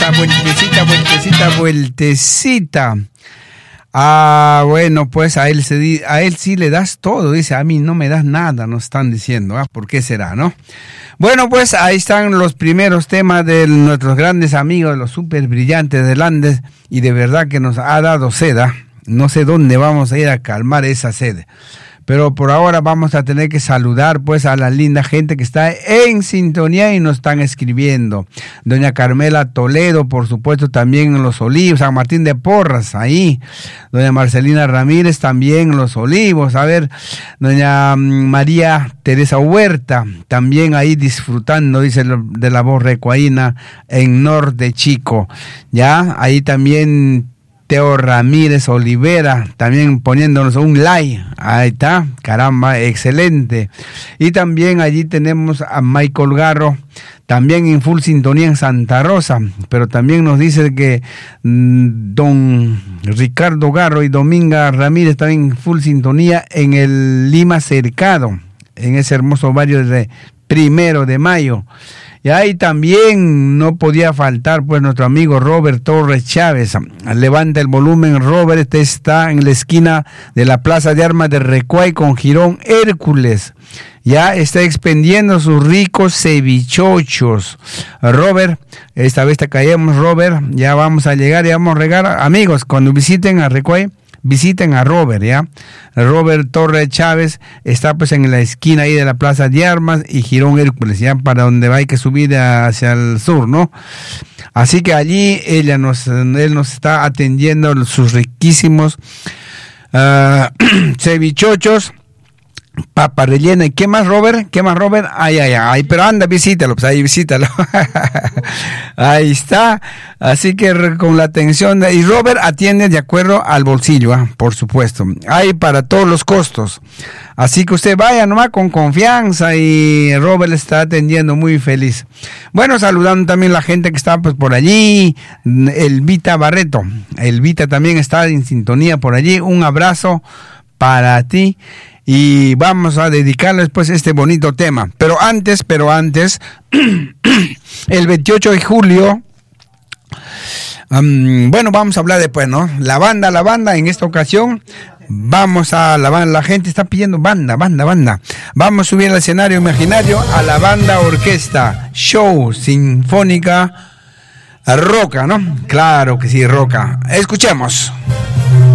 vueltecita. Ah, bueno, pues a él sí le das todo, dice, a mí no me das nada, nos están diciendo, ¿por qué será, no? Bueno, pues ahí están los primeros temas de nuestros grandes amigos, los súper brillantes del Andes, y de verdad que nos ha dado sed, no sé dónde vamos a ir a calmar esa sed. Pero por ahora vamos a tener que saludar pues a la linda gente que está en sintonía y nos están escribiendo. Doña Carmela Toledo, por supuesto, también en Los Olivos, San Martín de Porras, ahí. Doña Marcelina Ramírez, también en Los Olivos. A ver, doña María Teresa Huerta, también ahí disfrutando, dice, de la voz recuaína en Norte Chico. Ya, ahí también Teo Ramírez Olivera, también poniéndonos un like. Ahí está, caramba, excelente. Y también allí tenemos a Michael Garro, también en full sintonía en Santa Rosa, pero también nos dice que don Ricardo Garro y Dominga Ramírez también en full sintonía en el Lima Cercado, en ese hermoso barrio de 1 de Mayo. Y ahí también no podía faltar pues nuestro amigo Robert Torres Chávez. Levanta el volumen, Robert. Este está en la esquina de la Plaza de Armas de Recuay con Girón Hércules. Ya está expendiendo sus ricos cevichochos. Robert, esta vez te caemos, Robert. Ya vamos a llegar y vamos a regar. Amigos, cuando visiten a Recuay, visiten a Robert, ¿ya? Robert Torres Chávez está pues en la esquina ahí de la Plaza de Armas y Girón Hércules, ¿ya? Para donde hay que subir hacia el sur, ¿no? Así que allí él nos está atendiendo sus riquísimos cevichochos, papa rellena. ¿Y qué más, Robert? Ay, pero anda, visítalo, pues ahí visítalo. Ahí está. Así que con la atención y Robert atiende de acuerdo al bolsillo, por supuesto. Hay para todos los costos. Así que usted vaya nomás con confianza y Robert le está atendiendo muy feliz. Bueno, saludando también a la gente que está pues por allí. Elvita Barreto. Elvita también está en sintonía por allí. Un abrazo para ti. Y vamos a dedicarles pues este bonito tema. Pero antes, el 28 de julio, bueno, vamos a hablar después, ¿no? La banda, en esta ocasión, vamos a la banda, la gente está pidiendo banda. Vamos a subir al escenario imaginario a la banda orquesta, show sinfónica, roca, ¿no? Claro que sí, roca. Escuchemos.